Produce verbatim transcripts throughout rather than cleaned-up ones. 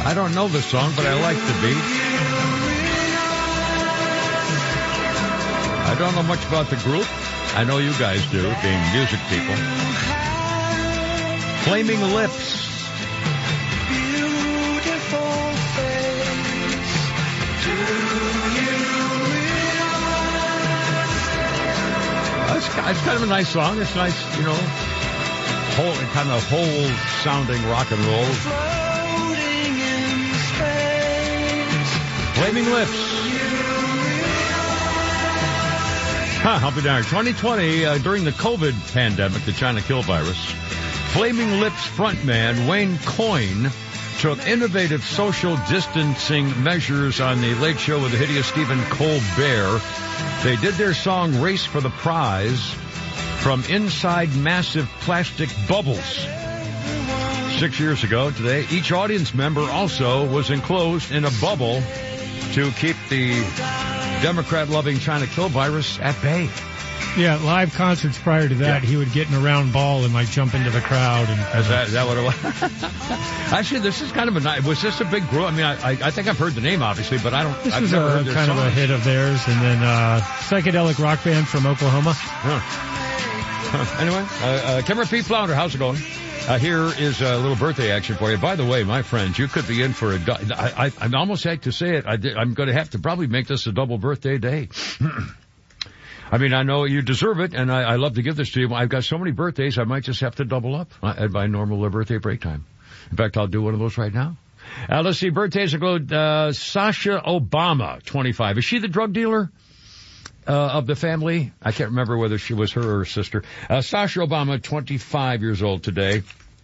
I don't know the song, but I like the beat. I don't know much about the group. I know you guys do, being music people. Flaming Lips. It's, it's kind of a nice song. It's nice, you know, whole, kind of whole sounding rock and roll. Flaming Lips. Huh, I'll be darned. twenty twenty, uh, during the COVID pandemic, the China kill virus, Flaming Lips frontman Wayne Coyne took innovative social distancing measures on the Late Show with the hideous Stephen Colbert. They did their song Race for the Prize from inside massive plastic bubbles. Six years ago today, each audience member also was enclosed in a bubble to keep the Democrat-loving China kill virus at bay. Yeah, live concerts prior to that, yeah. He would get in a round ball and like jump into the crowd. And is that, is that what it was? Actually, this is kind of a nice. Was this a big group? I mean, I, I I think I've heard the name obviously, but I don't. This I've was never a heard their kind songs. of a hit of theirs, and then uh psychedelic rock band from Oklahoma. Huh. Huh. Anyway, uh, uh, Kimmer P. Flounder, how's it going? Uh, here is a little birthday action for you. By the way, my friends, you could be in for a. Du- I, I I almost hate to say it. I did, I'm going to have to probably make this a double birthday day. I mean, I know you deserve it, and I, I love to give this to you. I've got so many birthdays, I might just have to double up at my normal birthday break time. In fact, I'll do one of those right now. Uh, let's see, birthdays include uh, Sasha Obama, twenty-five. Is she the drug dealer uh, of the family? I can't remember whether she was her or her sister. Uh, Sasha Obama, twenty-five years old today.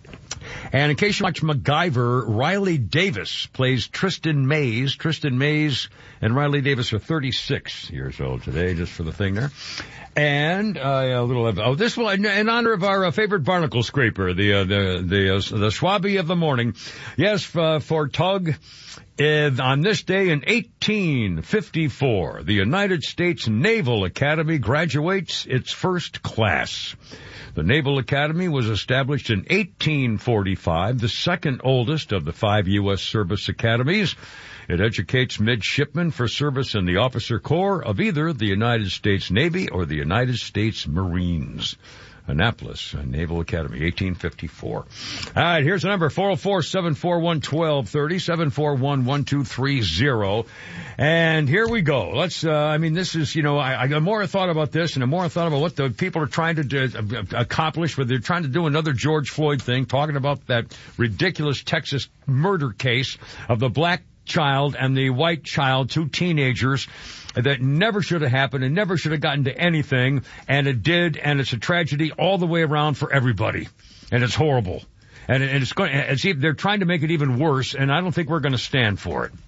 And in case you watch MacGyver, Riley Davis plays Tristan Mays. Tristan Mays and Riley Davis are thirty-six years old today, just for the thing there. And uh, a little oh, this one in honor of our uh, favorite barnacle scraper, the uh, the the uh, the Schwabe of the morning. Yes, uh, for Tug. Uh, on this day in eighteen fifty-four, the United States Naval Academy graduates its first class. The Naval Academy was established in eighteen forty-five, the second oldest of the five U S service academies. It educates midshipmen for service in the officer corps of either the United States Navy or the United States Marines. Annapolis Naval Academy, eighteen fifty-four. All right, here's the number, four oh four, seven four one, one two three oh, seven four one, one two three oh. And here we go. Let's, uh, I mean, this is, you know, I, I the more I thought about this and the more I thought about what the people are trying to do, uh, accomplish, where they're trying to do another George Floyd thing, talking about that ridiculous Texas murder case of the black child and the white child, two teenagers, that never should have happened and never should have gotten to anything, and it did, and it's a tragedy all the way around for everybody, and it's horrible, and, and it's going. It's, they're trying to make it even worse, and I don't think we're going to stand for it.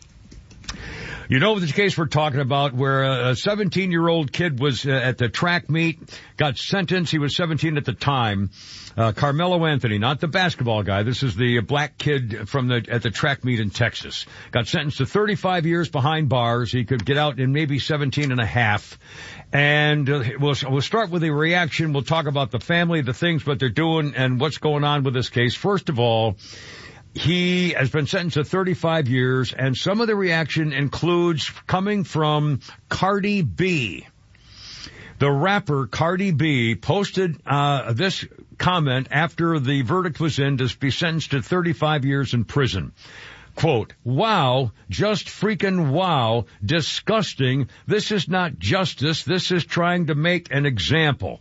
You know the case we're talking about, where a seventeen-year-old kid was uh, at the track meet, got sentenced. He was seventeen at the time. Uh, Carmelo Anthony, not the basketball guy. This is the black kid from the at the track meet in Texas. Got sentenced to thirty-five years behind bars. He could get out in maybe seventeen and a half. And uh, we'll, we'll start with the reaction. We'll talk about the family, the things, what they're doing, and what's going on with this case. First of all, he has been sentenced to thirty-five years, and some of the reaction includes coming from Cardi B. The rapper Cardi B posted uh this comment after the verdict was in to be sentenced to thirty-five years in prison. Quote, "Wow, just freaking wow, disgusting. This is not justice. This is trying to make an example."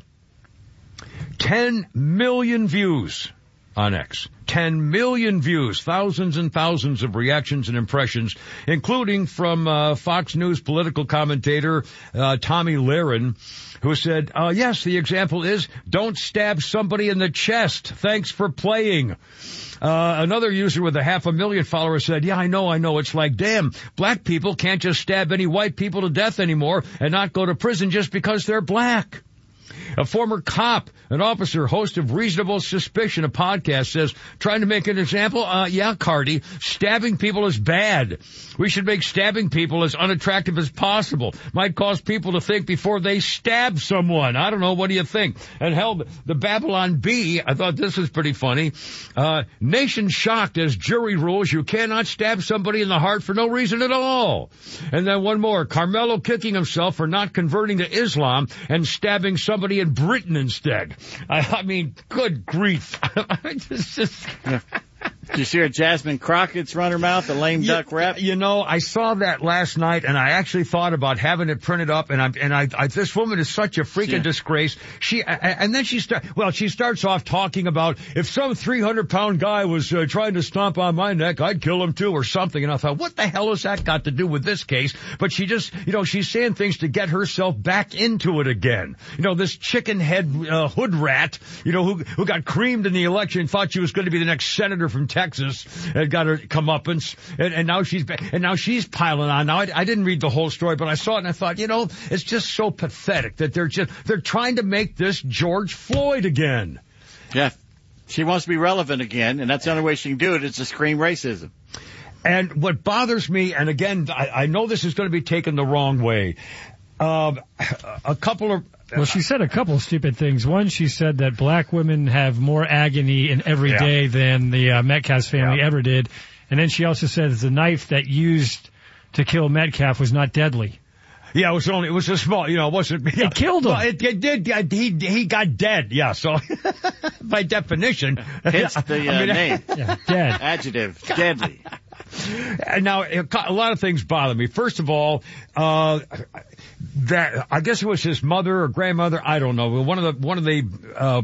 ten million views on X. ten million views, thousands and thousands of reactions and impressions, including from uh, Fox News political commentator uh, Tommy Lahren, who said, uh, yes, the example is don't stab somebody in the chest. Thanks for playing. Uh, another user with a half a million followers said, yeah, I know, I know. It's like, damn, black people can't just stab any white people to death anymore and not go to prison just because they're black. A former cop, an officer, host of Reasonable Suspicion, a podcast, says, trying to make an example, uh, yeah, Cardi, stabbing people is bad. We should make stabbing people as unattractive as possible. Might cause people to think before they stab someone. I don't know, what do you think? And hell, the Babylon Bee, I thought this was pretty funny. Uh, nation shocked as jury rules you cannot stab somebody in the heart for no reason at all. And then one more, Carmelo kicking himself for not converting to Islam and stabbing somebody in Britain instead. I, I mean, good grief. It's just... Did you see Jasmine Crockett's run her mouth, the lame duck you, rep? You know, I saw that last night, and I actually thought about having it printed up. And I, and I, I this woman is such a freaking yeah. disgrace. She, and then she start. Well, she starts off talking about if some three hundred pound guy was uh, trying to stomp on my neck, I'd kill him too, or something. And I thought, what the hell has that got to do with this case? But she just, you know, she's saying things to get herself back into it again. You know, this chicken head uh, hood rat, you know, who who got creamed in the election, thought she was going to be the next senator from Texas, and got her comeuppance, and, and now she's and now she's piling on. Now I, I didn't read the whole story, but I saw it and I thought, you know, it's just so pathetic that they're just they're trying to make this George Floyd again. Yeah, she wants to be relevant again, and that's the only way she can do it is to scream racism. And what bothers me, and again, I, I know this is going to be taken the wrong way. Uh, a couple of Well, she said a couple of stupid things. One, she said that black women have more agony in every yeah. day than the uh, Metcalf family yeah. ever did. And then she also said the knife that used to kill Metcalf was not deadly. Yeah, it was only, it was a small, you know, it wasn't. It yeah. killed him. Well, it, it did, he, he got dead, yeah, so, by definition. Hence the uh, I mean, name. Yeah, dead. Adjective, deadly. And now, a lot of things bother me. First of all, uh, that, I guess it was his mother or grandmother, I don't know, one of the, one of the,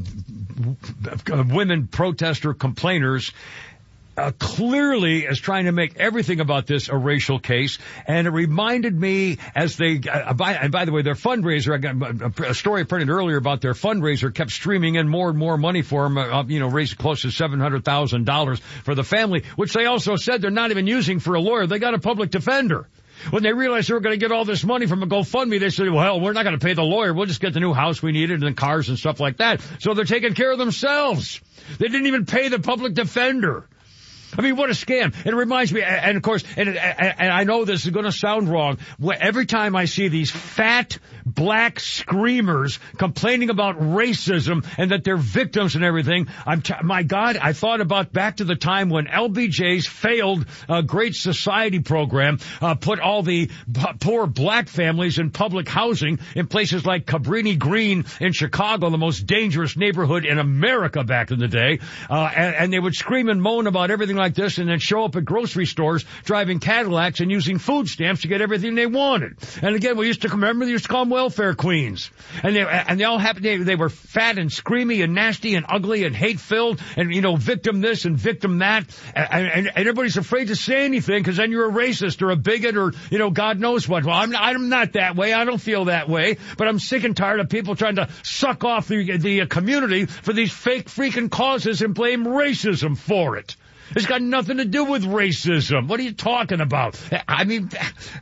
uh, women protester complainers, Uh, clearly is trying to make everything about this a racial case, and it reminded me as they, uh, by, and by the way, their fundraiser, I got a, a story printed earlier about their fundraiser kept streaming in more and more money for them, uh, you know, raised close to seven hundred thousand dollars for the family, which they also said they're not even using for a lawyer. They got a public defender. When they realized they were going to get all this money from a GoFundMe, they said, well, we're not going to pay the lawyer. We'll just get the new house we needed and the cars and stuff like that. So they're taking care of themselves. They didn't even pay the public defender. I mean, what a scam. It reminds me, and of course, and, and I know this is going to sound wrong, every time I see these fat black screamers complaining about racism and that they're victims and everything, I'm t- my God, I thought about back to the time when L B J's failed uh, Great Society program uh, put all the b- poor black families in public housing in places like Cabrini Green in Chicago, the most dangerous neighborhood in America back in the day, uh, and, and they would scream and moan about everything like this and then show up at grocery stores driving Cadillacs and using food stamps to get everything they wanted. And again, we used to remember they used to call them welfare queens. And they, and they all happened, they, they were fat and screamy and nasty and ugly and hate-filled and, you know, victim this and victim that. And, and, and everybody's afraid to say anything because then you're a racist or a bigot or, you know, God knows what. Well, I'm, I'm not that way. I don't feel that way. But I'm sick and tired of people trying to suck off the, the community for these fake freaking causes and blame racism for it. It's got nothing to do with racism. What are you talking about? I mean,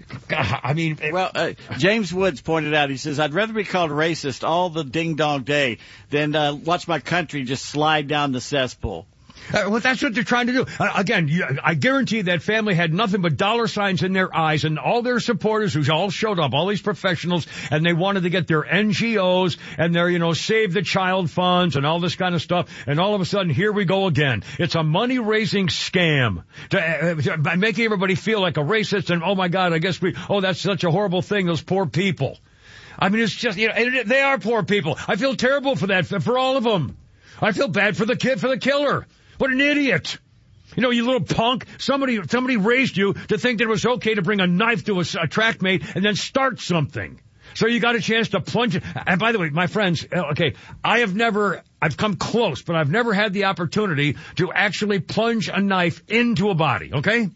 I mean. Well, uh, James Woods pointed out, he says, I'd rather be called racist all the ding-dong day than uh, watch my country just slide down the cesspool. Uh, well, that's what they're trying to do. Uh, again, you, I guarantee that family had nothing but dollar signs in their eyes, and all their supporters who all showed up, all these professionals, and they wanted to get their N G Os and their, you know, Save the Child funds and all this kind of stuff. And all of a sudden, here we go again. It's a money-raising scam to, uh, to, by making everybody feel like a racist and, oh my God, I guess we, oh, that's such a horrible thing, those poor people. I mean, it's just, you know, and they are poor people. I feel terrible for that, for, for all of them. I feel bad for the kid, for the killer. What an idiot. You know, you little punk. Somebody, somebody raised you to think that it was okay to bring a knife to a, a track mate and then start something. So you got a chance to plunge it. And by the way, my friends, okay, I have never, I've come close, but I've never had the opportunity to actually plunge a knife into a body, okay?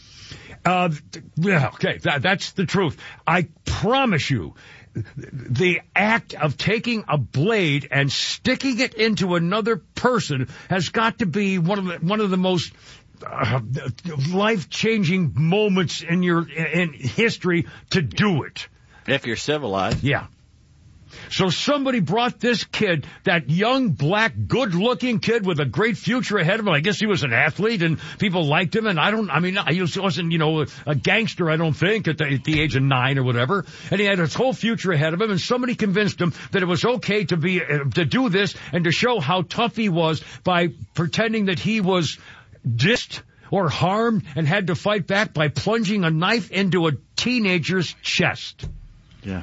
Uh, yeah, okay, that, that's the truth. I promise you, the act of taking a blade and sticking it into another person has got to be one of the, one of the most uh, life-changing moments in your, in history to do it. If you're civilized. Yeah. So somebody brought this kid, that young, black, good-looking kid with a great future ahead of him. I guess he was an athlete, and people liked him. And I don't, I mean, he wasn't, you know, a gangster, I don't think, at the, at the age of nine or whatever. And he had his whole future ahead of him, and somebody convinced him that it was okay to be, uh, to do this and to show how tough he was by pretending that he was dissed or harmed and had to fight back by plunging a knife into a teenager's chest. Yeah.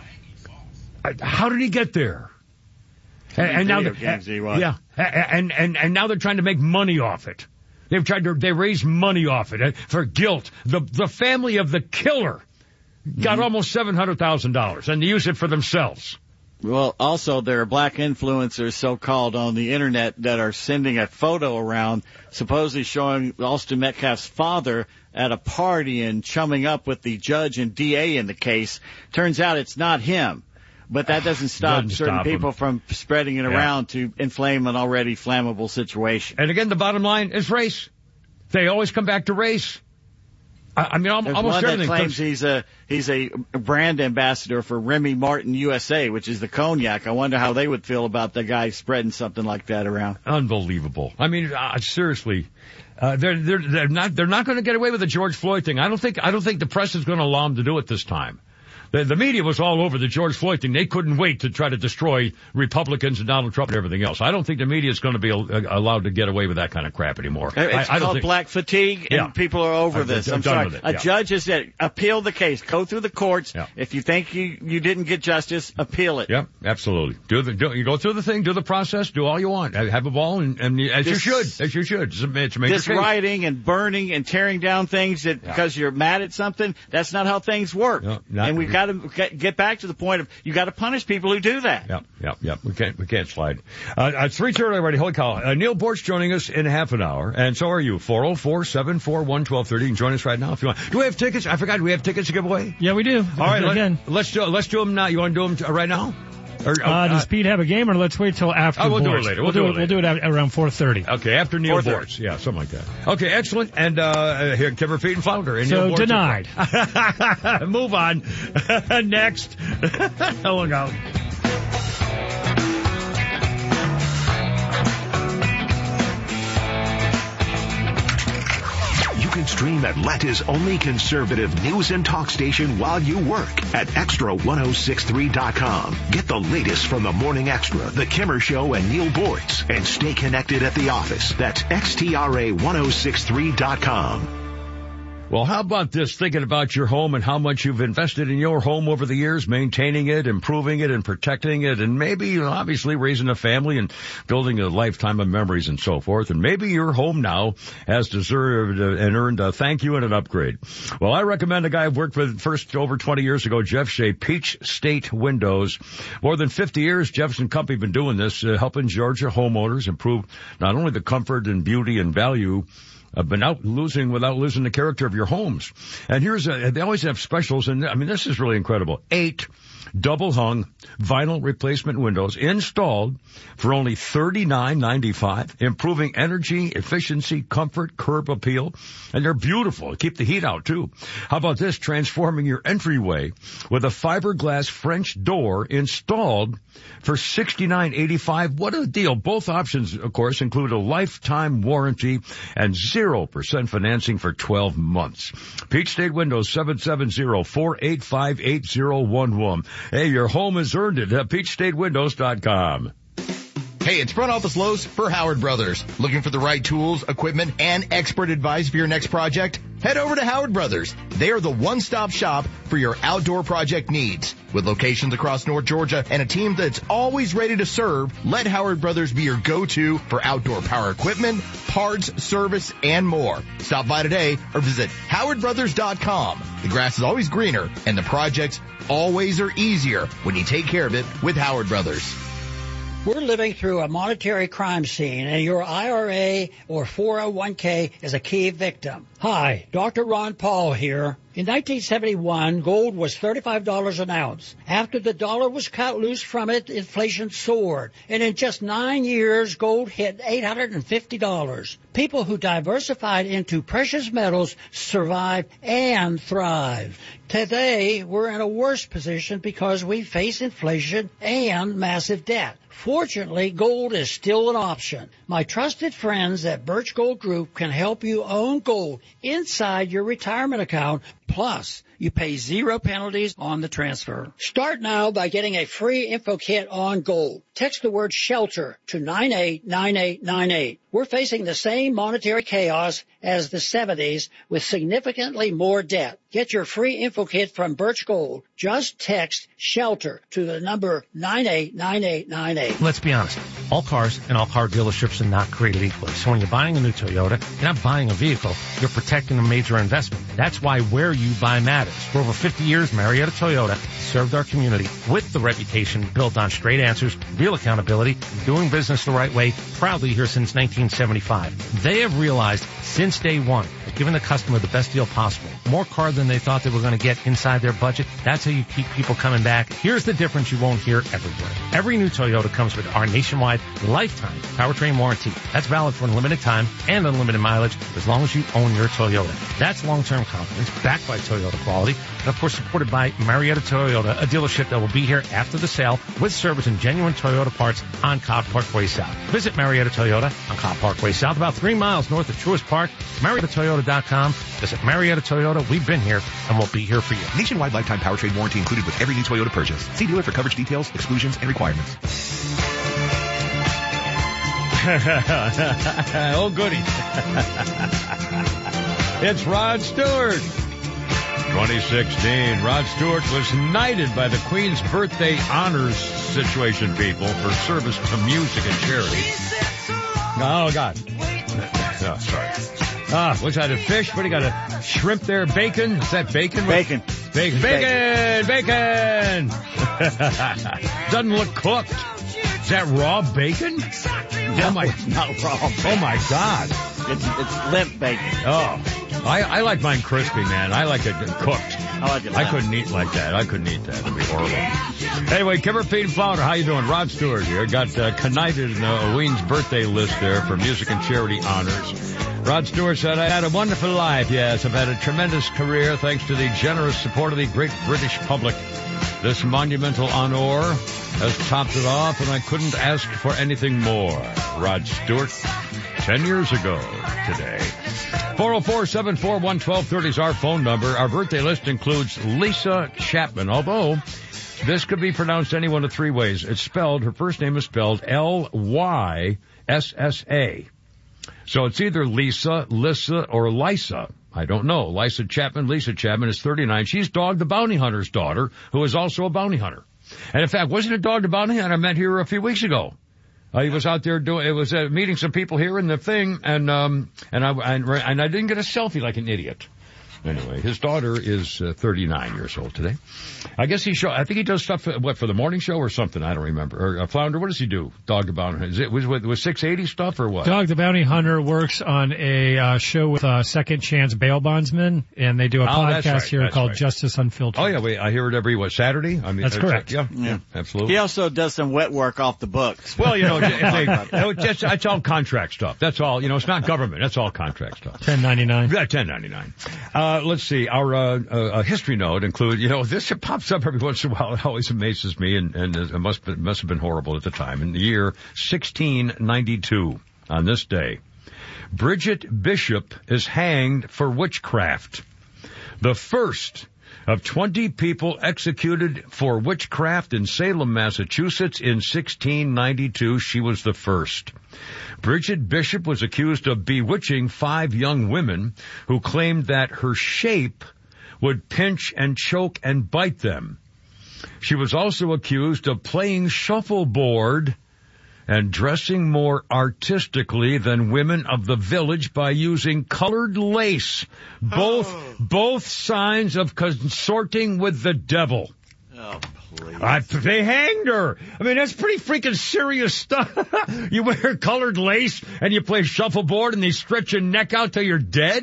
How did he get there? And, and now, the, games he was. yeah, and, and and now they're trying to make money off it. They've tried to they raise money off it for guilt. The the family of the killer got mm-hmm. almost seven hundred thousand dollars, and they use it for themselves. Well, also there are black influencers, so-called, on the internet that are sending a photo around, supposedly showing Austin Metcalf's father at a party and chumming up with the judge and D A in the case. Turns out it's not him. But that doesn't stop doesn't certain stop people him. from spreading it Yeah. around to inflame an already flammable situation. And again, the bottom line is race. They always come back to race. I, I mean, There's almost one everything. that claims he's a he's a brand ambassador for Remy Martin U S A, which is the cognac. I wonder how they would feel about the guy spreading something like that around. Unbelievable. I mean, uh, seriously. Uh, they're, they're, they're not, they're not going to get away with the George Floyd thing. I don't think, I don't think the press is going to allow them to do it this time. The, the media was all over the George Floyd thing. They couldn't wait to try to destroy Republicans and Donald Trump and everything else. I don't think the media is going to be uh, allowed to get away with that kind of crap anymore. It's I, I don't called think, black fatigue, and Yeah. people are over I'm- this. I'm I'm done sorry. with it, A yeah. judge has said, appeal the case. Go through the courts. Yeah. If you think you, you didn't get justice, appeal it. Yep, absolutely. Do the, do, you go through the thing, do the process, do all you want. Have a ball, and, and as This- you should, as you should. It's a, it's a major This case. rioting and burning and tearing down things that Yeah. because you're mad at something, that's not how things work. No, not- and we've got to get back to the point of you got to punish people who do that. Yep, yep, yep. We can't, we can't slide. Uh, it's three thirty already. Holy cow. Uh, Neil Bortz joining us in half an hour, and so are you. four oh four, seven four one, one two three oh. You can join us right now if you want. Do we have tickets? I forgot. Do we have tickets to give away? Yeah, we do. All right, Again. let, let's do, let's do them now. You want to do them t- right now? Or, Uh, does Pete have a game, or let's wait till after? Oh, we'll do it Bortz? later. We'll, We'll do do it. it We'll do it at around four thirty. Okay, after Neil four thirty. Bortz. Yeah, something like that. Okay, excellent. And uh, here, Kimber, Pete, and Flounder. And So Neil Bortz denied. Move on. Next. Look out. You can stream Atlanta's only conservative news and talk station while you work at extra ten sixty-three dot com. Get the latest from the Morning Extra, The Kimmer Show, and Neil Bortz, and stay connected at the office. That's extra ten sixty-three dot com. Well, how about this? Thinking about your home and how much you've invested in your home over the years, maintaining it, improving it, and protecting it, and maybe, you know, obviously raising a family and building a lifetime of memories and so forth. And maybe your home now has deserved and earned a thank you and an upgrade. Well, I recommend a guy I've worked with first over twenty years ago, Jeff Shea, Peach State Windows. More than fifty years, Jefferson Company been doing this, uh, helping Georgia homeowners improve not only the comfort and beauty and value Uh, but not losing without losing the character of your homes. And here's a, they always have specials, and I mean, this is really incredible. Eight double hung vinyl replacement windows installed for only thirty-nine ninety-five, improving energy, efficiency, comfort, curb appeal, and they're beautiful. Keep the heat out too. How about this? Transforming your entryway with a fiberglass French door installed for sixty-nine eighty-five. What a deal. Both options, of course, include a lifetime warranty and zero percent financing for twelve months. Peach State Windows, seven seven zero, four eight five, eight zero one one. Hey, your home has earned it at peach state windows dot com. Hey, it's Front Office Lowe's for Howard Brothers. Looking for the right tools, equipment, and expert advice for your next project? Head over to Howard Brothers. They are the one-stop shop for your outdoor project needs. With locations across North Georgia and a team that's always ready to serve, let Howard Brothers be your go-to for outdoor power equipment, parts, service, and more. Stop by today or visit howard brothers dot com. The grass is always greener and the projects always are easier when you take care of it with Howard Brothers. We're living through a monetary crime scene, and your I R A or four oh one k is a key victim. Hi, Doctor Ron Paul here. In nineteen seventy-one, gold was thirty-five dollars an ounce. After the dollar was cut loose from it, inflation soared. And in just nine years, gold hit eight hundred fifty dollars. People who diversified into precious metals survive and thrive. Today, we're in a worse position because we face inflation and massive debt. Fortunately, gold is still an option. My trusted friends at Birch Gold Group can help you own gold inside your retirement account. Plus, you pay zero penalties on the transfer. Start now by getting a free info kit on gold. Text the word SHELTER to nine eight nine eight nine eight. We're facing the same monetary chaos as the seventies with significantly more debt. Get your free info kit from Birch Gold. Just text SHELTER to the number nine eight nine eight nine eight. Let's be honest. All cars and all car dealerships are not created equally. So when you're buying a new Toyota, you're not buying a vehicle. You're protecting a major investment. That's why where you buy matters. For over fifty years, Marietta Toyota served our community with the reputation built on straight answers, real accountability, doing business the right way, proudly here since nineteen seventy-five. They have realized since day one that giving the customer the best deal possible, more car than they thought they were going to get inside their budget, that's how you keep people coming back. Here's the difference you won't hear everywhere. Every new Toyota comes with our nationwide lifetime powertrain warranty. That's valid for unlimited time and unlimited mileage as long as you own your Toyota. That's long-term confidence backed by Toyota quality and, of course, supported by Marietta Toyota, a dealership that will be here after the sale with service and genuine Toyota parts on Cobb Parkway South. Visit Marietta Toyota on Cobb Parkway South, about three miles north of Truist Park. Marietta Toyota dot com. Visit Marietta Toyota. We've been here and we'll be here for you. Nationwide lifetime powertrain warranty included with every new Toyota purchase. See dealer for coverage details, exclusions, and requirements. Oh, goody. It's Rod Stewart. twenty sixteen. Rod Stewart was knighted by the Queen's Birthday Honors Situation people for service to music and charity. Oh, God. Oh, sorry. Ah, what's that, a fish? What do you got, a shrimp there? Bacon? Is that bacon? Bacon. Bacon. Bacon! Bacon! Doesn't look cooked. Is that raw bacon? No, oh, my, not raw bacon. Oh, my God. It's, it's limp bacon. Oh. I, I like mine crispy, man. I like it cooked. I like it. I couldn't eat like that. I couldn't eat that. It'd be horrible. Anyway, Kimmer, Pete, and Flounder, how you doing? Rod Stewart here. Got uh, knighted in uh, Ween's birthday list there for music and charity honors. Rod Stewart said, I had a wonderful life, yes. I've had a tremendous career thanks to the generous support of the great British public. This monumental honor has topped it off, and I couldn't ask for anything more. Rod Stewart, ten years ago today. four oh four, seven four one, one two three oh is our phone number. Our birthday list includes Lisa Chapman, although this could be pronounced any one of three ways. It's spelled, her first name is spelled L Y S S A. So it's either Lisa, Lissa, or Lisa. I don't know. Lisa Chapman, Lisa Chapman is thirty-nine. She's Dog the Bounty Hunter's daughter, who is also a bounty hunter. And in fact, wasn't it Dog the Bounty Hunter I met here a few weeks ago? Uh, he was out there doing, it was uh, meeting some people here in the thing, and, um, and I, and, and I didn't get a selfie like an idiot. Anyway, his daughter is uh, thirty-nine years old today. I guess he show, I think he does stuff, for, what, for the morning show or something? I don't remember. Or uh, Flounder, what does he do? Dog the Bounty Hunter. Is it, was with, with six eighty stuff or what? Dog the Bounty Hunter works on a uh, show with uh, Second Chance Bail Bondsman, and they do a oh, podcast right, here called right. Justice Unfiltered. Oh, yeah, wait, I hear it every, what, Saturday? I mean, That's correct. Yeah, yeah, Yeah. absolutely. He also does some wet work off the books. Well, you know, if they, you know, just, it's all contract stuff. That's all. You know, it's not government. That's all contract stuff. ten ninety-nine. Yeah, ten ninety-nine. Uh, let's see. Our uh, uh, history note include, you know, this pops up every once in a while. It always amazes me, and, and it must it must have been horrible at the time. In the year sixteen ninety-two, on this day, Bridget Bishop is hanged for witchcraft. The first of twenty people executed for witchcraft in Salem, Massachusetts in sixteen ninety-two. She was the first. Bridget Bishop was accused of bewitching five young women who claimed that her shape would pinch and choke and bite them. She was also accused of playing shuffleboard and dressing more artistically than women of the village by using colored lace, both oh. both signs of consorting with the devil. Oh, please. I, they hanged her. I mean, that's pretty freaking serious stuff. You wear colored lace and you play shuffleboard and they stretch your neck out till you're dead?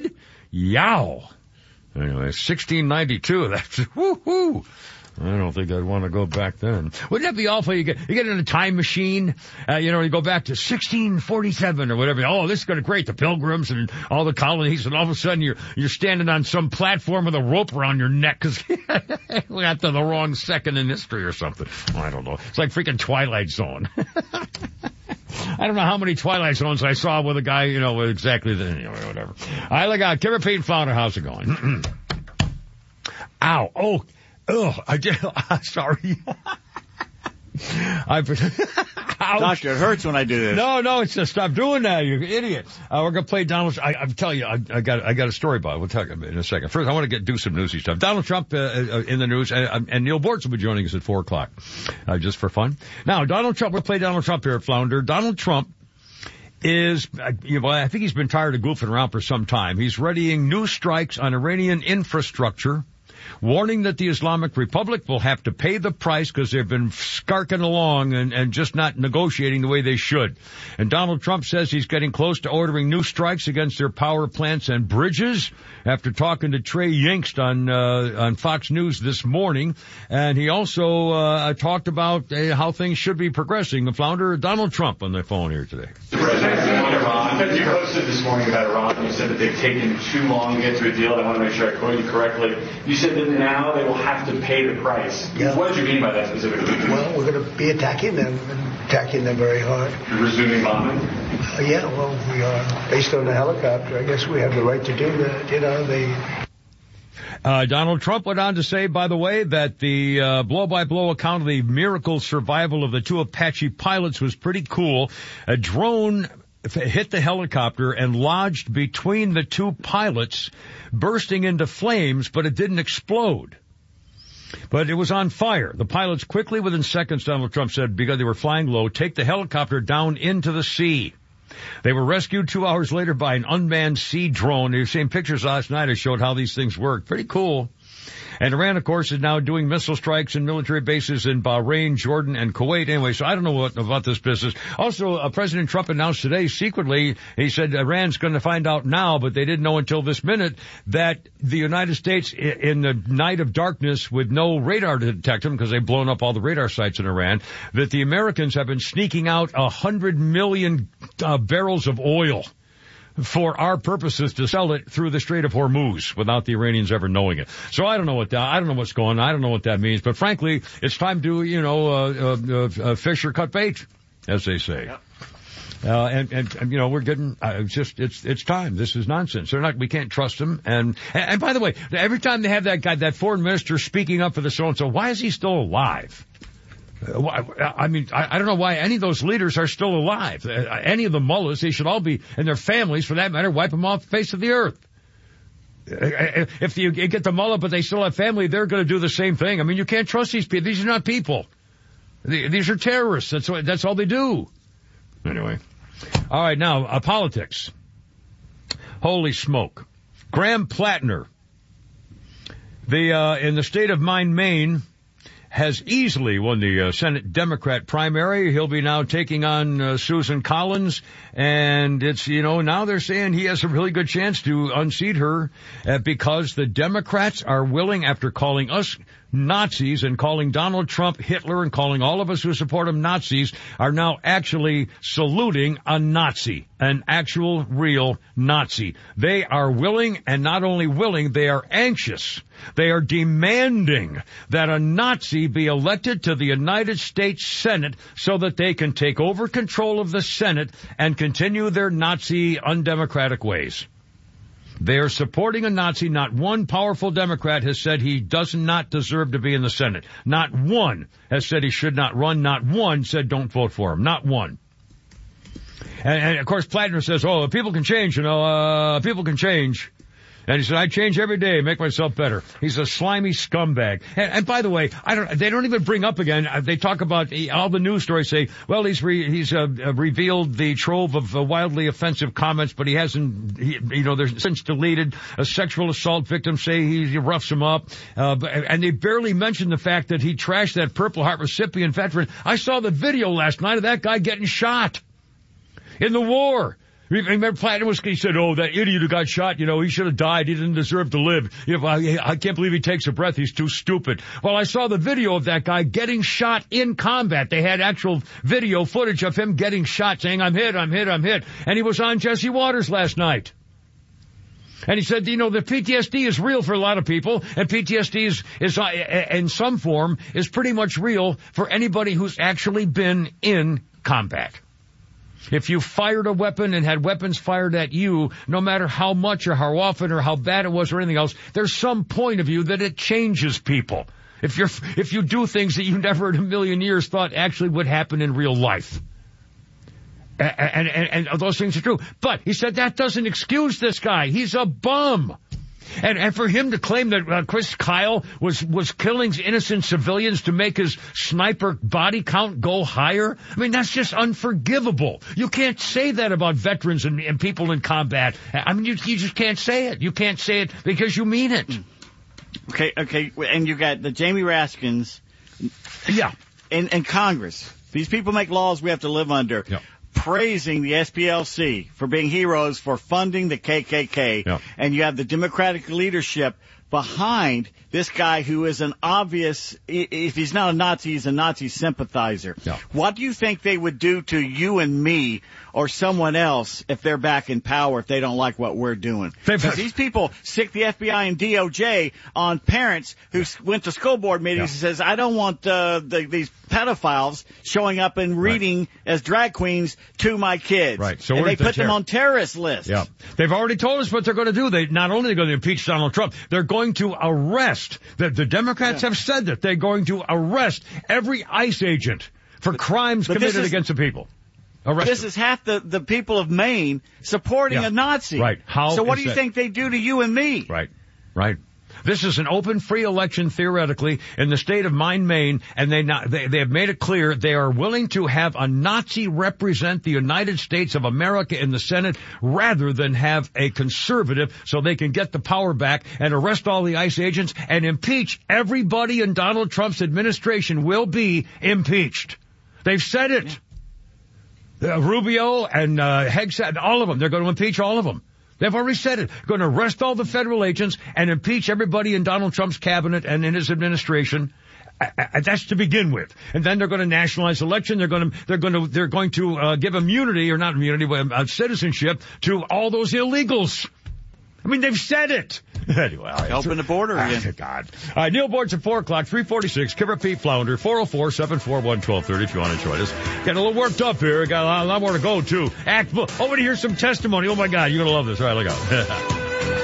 Yow. Anyway, sixteen ninety-two. That's woo-hoo. I don't think I'd want to go back then. Wouldn't that be awful? You get, you get in a time machine, uh, you know, you go back to sixteen forty-seven or whatever. Oh, this is going to great. The Pilgrims and all the colonies, and all of a sudden you're, you're standing on some platform with a rope around your neck because we got to the wrong second in history or something. Well, I don't know. It's like freaking Twilight Zone. I don't know how many Twilight Zones I saw with a guy, you know, with exactly the, you know, whatever. All right, look out. Kimmer Pete Flounder, how's it going? Ow. Oh. Oh, I did. Sorry. I, Doctor, it hurts when I do this. No, no, it's just stop doing that, you idiot. Uh, we're gonna play Donald. I, I'm telling you, I, I got, I got a story about it. We'll talk about it in a second. First, I want to get do some newsy stuff. Donald Trump uh, uh, in the news, and, and Neil Bortz will be joining us at four o'clock, uh, just for fun. Now, Donald Trump. We'll play Donald Trump here at Flounder. Donald Trump is, uh, you know, I think he's been tired of goofing around for some time. He's readying new strikes on Iranian infrastructure, warning that the Islamic Republic will have to pay the price because they've been skarking along and, and just not negotiating the way they should. And Donald Trump says he's getting close to ordering new strikes against their power plants and bridges after talking to Trey Yingst on uh, on Fox News this morning. And he also uh, talked about uh, how things should be progressing. The founder, Donald Trump, on the phone here today. You posted this morning about Iran. You said that they've taken too long to get to a deal. I want to make sure I quote you correctly. You said that now they will have to pay the price. Yeah. What did you mean by that specifically? Well, we're going to be attacking them, and attacking them very hard. You're resuming bombing? Uh, yeah, well, we are. Based on the helicopter, I guess we have the right to do that. You know, they... Uh, Donald Trump went on to say, by the way, that the uh, blow-by-blow account of the miracle survival of the two Apache pilots was pretty cool. A drone hit the helicopter and lodged between the two pilots, bursting into flames, but it didn't explode. But it was on fire. The pilots quickly, within seconds, Donald Trump said, because they were flying low, take the helicopter down into the sea. They were rescued two hours later by an unmanned sea drone. You've seen pictures last night that showed how these things work. Pretty cool. And Iran, of course, is now doing missile strikes in military bases in Bahrain, Jordan, and Kuwait. Anyway, so I don't know what about this business. Also, uh, President Trump announced today secretly, he said Iran's going to find out now, but they didn't know until this minute, that the United States, in the night of darkness with no radar to detect them, because they've blown up all the radar sites in Iran, that the Americans have been sneaking out a hundred million uh, barrels of oil for our purposes to sell it through the Strait of Hormuz without the Iranians ever knowing it. So I don't know what that, I don't know what's going on. I don't know what that means. But frankly, it's time to, you know, uh, uh, uh fish or cut bait, as they say. Yep. Uh, and, and, and, you know, we're getting, uh, it's just, it's, it's time. This is nonsense. They're not, we can't trust them. And, and, and by the way, every time they have that guy, that foreign minister speaking up for the so-and-so, why is he still alive? I mean, I don't know why any of those leaders are still alive. Any of the mullahs, they should all be, and their families, for that matter, wipe them off the face of the earth. If you get the mullah, but they still have family, they're going to do the same thing. I mean, you can't trust these people. These are not people. These are terrorists. That's what, that's all they do. Anyway. All right, now, uh, politics. Holy smoke. Graham Plattner, the, uh, in the state of Maine, Maine, has easily won the uh, Senate Democrat primary. He'll be now taking on uh, Susan Collins, and it's, you know, now they're saying he has a really good chance to unseat her uh, because the Democrats are willing, after calling us Nazis and calling Donald Trump Hitler and calling all of us who support him Nazis, are now actually saluting a Nazi, an actual real Nazi. They are willing, and not only willing, they are anxious. They are demanding that a Nazi be elected to the United States Senate so that they can take over control of the Senate and continue their Nazi undemocratic ways. They are supporting a Nazi. Not one powerful Democrat has said he does not deserve to be in the Senate. Not one has said he should not run. Not one said don't vote for him. Not one. And, and of course, Plattner says, oh, people can change, you know, uh, people can change. And he said, I change every day, make myself better. He's a slimy scumbag. And, and by the way, I don't, they don't even bring up again, they talk about, all the news stories say, well, he's re, he's uh, revealed the trove of uh, wildly offensive comments, but he hasn't, he, you know, there's since deleted. A sexual assault victim say he, he roughs him up. Uh, but, and they barely mention the fact that he trashed that Purple Heart recipient veteran. I saw the video last night of that guy getting shot in the war. Remember Platinum was, he said, oh, that idiot who got shot, you know, he should have died. He didn't deserve to live. You know, I, I can't believe he takes a breath. He's too stupid. Well, I saw the video of that guy getting shot in combat. They had actual video footage of him getting shot, saying, I'm hit, I'm hit, I'm hit. And he was on Jesse Waters last night. And he said, you know, the P T S D is real for a lot of people, and P T S D is, is uh, in some form, is pretty much real for anybody who's actually been in combat. If you fired a weapon and had weapons fired at you, no matter how much or how often or how bad it was or anything else, there's some point of view that it changes people. If you're, if you do things that you never in a million years thought actually would happen in real life. And, and, and those things are true. But he said that doesn't excuse this guy. He's a bum. And, and for him to claim that uh, Chris Kyle was, was killing innocent civilians to make his sniper body count go higher, I mean, that's just unforgivable. You can't say that about veterans and, and people in combat. I mean, you, you just can't say it. You can't say it because you mean it. Okay, okay, and you got the Jamie Raskins. Yeah. In, in Congress. These people make laws we have to live under. Yeah. Praising the S P L C for being heroes for funding the K K K. Yep. And you have the Democratic leadership behind this guy who is an obvious, if he's not a Nazi, he's a Nazi sympathizer. Yep. What do you think they would do to you and me or someone else if they're back in power, if they don't like what we're doing? Because these people stick the F B I and D O J on parents who went to school board meetings Yeah. and says, I don't want uh, the, these pedophiles showing up and reading right. as drag queens to my kids. Right. So and they the put ter- them on terrorist lists. Yeah. They've already told us what they're going to do. They not only are going to impeach Donald Trump, they're going to arrest. The, the Democrats yeah. have said that they're going to arrest every ICE agent for but, crimes but committed is, against the people. Arrest this them. is half the, the people of Maine supporting yeah. a Nazi. Right. How so what do you that? think they do to you and me? Right. Right. This is an open, free election, theoretically, in the state of Maine, and they, not, they they have made it clear they are willing to have a Nazi represent the United States of America in the Senate rather than have a conservative so they can get the power back and arrest all the ICE agents and impeach everybody in Donald Trump's administration will be impeached. They've said it. Yeah. Uh, Rubio and uh, Hegseth, all of them, they're going to impeach all of them. They've already said it. Going to arrest all the federal agents and impeach everybody in Donald Trump's cabinet and in his administration. Uh, that's to begin with. And then they're going to nationalize election. They're going to, they're going to, they're going to uh, give immunity or not immunity, but uh, citizenship to all those illegals. I mean, they've said it. Anyway, all right. Open the border again. Oh, God. All right, Neil Boards at four o'clock, three forty-six, Kimmer Pete Flounder, four oh four, seven four one, one two three oh if you want to join us. Getting a little worked up here. Got a lot, a lot more to go, too. Act, oh, I want to hear some testimony. Oh, my God, you're going to love this. All right, look out.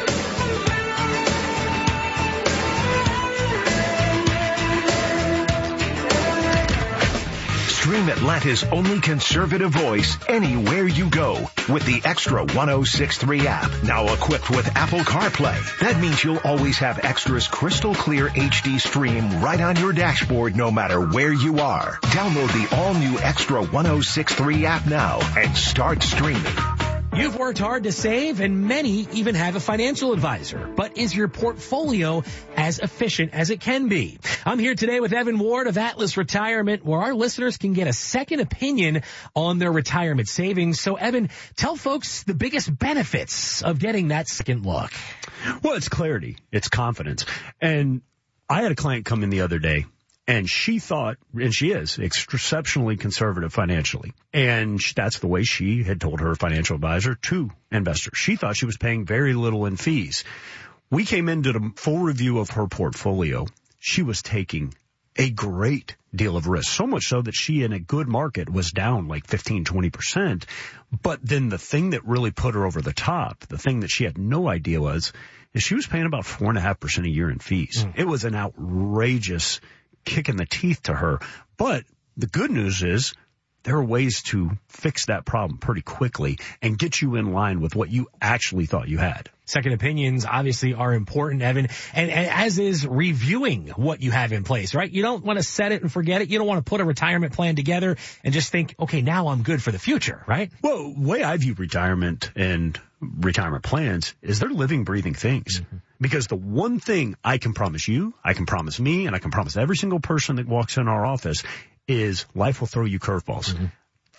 Stream Atlanta's only conservative voice anywhere you go with the Extra one oh six point three app, now equipped with Apple CarPlay. That means you'll always have Extra's crystal clear H D stream right on your dashboard no matter where you are. Download the all-new Extra one oh six point three app now and start streaming. You've worked hard to save, and many even have a financial advisor. But is your portfolio as efficient as it can be? I'm here today with Evan Ward of Atlas Retirement, where our listeners can get a second opinion on their retirement savings. So, Evan, tell folks the biggest benefits of getting that second look. Well, it's clarity. It's confidence. And I had a client come in the other day, and she thought, and she is, exceptionally conservative financially. And that's the way she had told her financial advisor to investors. She thought she was paying very little in fees. We came into the full review of her portfolio. She was taking a great deal of risk, so much so that she, in a good market, was down like fifteen, twenty percent. But then the thing that really put her over the top, the thing that she had no idea was, is she was paying about four and a half percent a year in fees. Mm. It was an outrageous kick in the teeth to her. But the good news is there are ways to fix that problem pretty quickly and get you in line with what you actually thought you had. Second opinions obviously are important, Evan, and, and as is reviewing what you have in place, right? You don't want to set it and forget it. You don't want to put a retirement plan together and just think, okay, now I'm good for the future, right? Well, the way I view retirement and retirement plans is they're living, breathing things. Mm-hmm. Because the one thing I can promise you, I can promise me, and I can promise every single person that walks in our office is life will throw you curveballs. Mm-hmm.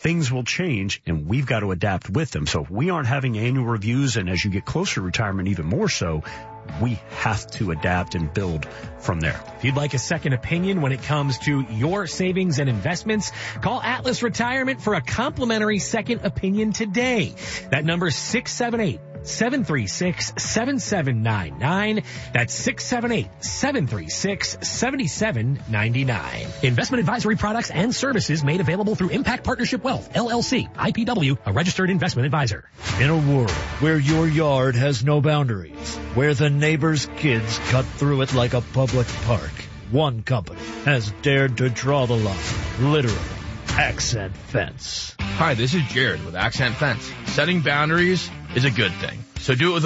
things will change, and we've got to adapt with them. So if we aren't having annual reviews, and as you get closer to retirement even more so, we have to adapt and build from there. If you'd like a second opinion when it comes to your savings and investments, call Atlas Retirement for a complimentary second opinion today. That number is six seven eight, seven three six, seven seven nine nine. That's six seven eight, seven three six, seven seven nine nine. Investment advisory products and services made available through Impact Partnership Wealth, L L C, I P W, a registered investment advisor. In a world where your yard has no boundaries, where the neighbor's kids cut through it like a public park, one company has dared to draw the line, literally. Accent Fence. Hi, this is Jared with Accent Fence. Setting boundaries is a good thing, so do it with